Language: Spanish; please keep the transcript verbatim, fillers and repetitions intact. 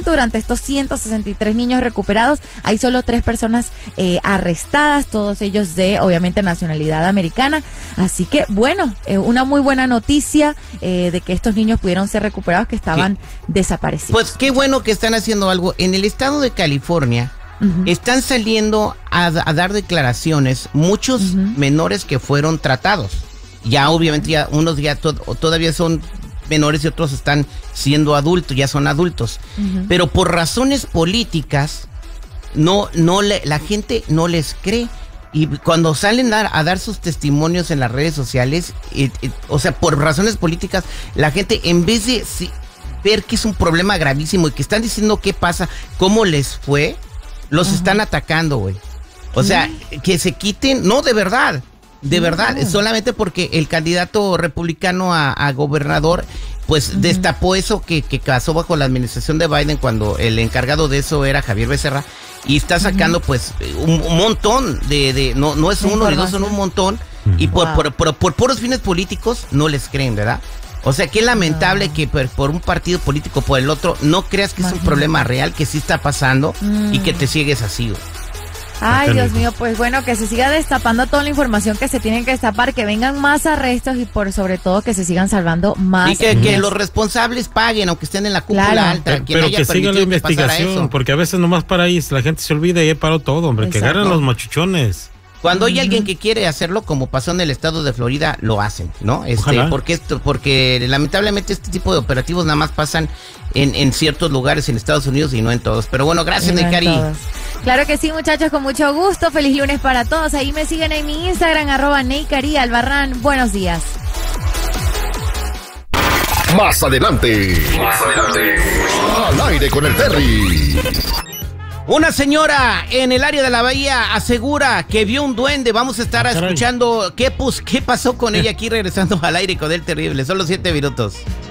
momento, durante estos ciento sesenta y tres niños recuperados, hay solo tres personas eh, arrestadas, todos ellos de, obviamente, nacionalidad americana. Así que, bueno, eh, una muy buena noticia eh, de que estos niños pudieron ser recuperados que estaban sí. desaparecidos. Pues qué bueno que están haciendo algo. En el estado de California uh-huh. están saliendo a, a dar declaraciones muchos uh-huh. menores que fueron tratados. Ya obviamente ya unos ya to- todavía son menores y otros están siendo adultos, ya son adultos. Uh-huh. Pero por razones políticas, no, no le, la gente no les cree. Y cuando salen a, a dar sus testimonios en las redes sociales, eh, eh, o sea, por razones políticas, la gente en vez de si, ver que es un problema gravísimo y que están diciendo qué pasa, cómo les fue, los uh-huh. están atacando, güey. O ¿Qué? sea, que se quiten, no, de verdad. De verdad, no. solamente porque el candidato republicano a, a gobernador, pues uh-huh. destapó eso que, que pasó bajo la administración de Biden cuando el encargado de eso era Javier Becerra, y está sacando uh-huh. pues un, un montón de, de no, no es uno ni dos, son un montón, uh-huh. y por, wow. por, por, por puros fines políticos no les creen, ¿verdad? O sea, qué lamentable no. que por, por un partido político por el otro no creas que Imagínate. es un problema real, que sí está pasando uh-huh. y que te ciegues así, güey. Ay, Dios mío, pues bueno, que se siga destapando toda la información que se tiene que destapar, que vengan más arrestos y por sobre todo que se sigan salvando más. Y que, que los responsables paguen, aunque estén en la cúpula claro. alta. Pero, pero que siga la investigación, porque a veces nomás para ahí la gente se olvida y he parado todo, hombre, Exacto. que agarran los machuchones. Cuando hay alguien que quiere hacerlo, como pasó en el estado de Florida, lo hacen, ¿no? Este, porque esto, porque lamentablemente este tipo de operativos nada más pasan en, en ciertos lugares en Estados Unidos y no en todos. Pero bueno, gracias, no Neikari. Claro que sí, muchachos, con mucho gusto. Feliz lunes para todos. Ahí me siguen en mi Instagram, arroba Neikari Albarrán. Buenos días. Más adelante. Más adelante. Al aire con el Terry. Una señora en el área de la bahía asegura que vio un duende. Vamos a estar ah, escuchando qué, pues, qué pasó con ella aquí regresando al aire con el terrible. Son los siete minutos.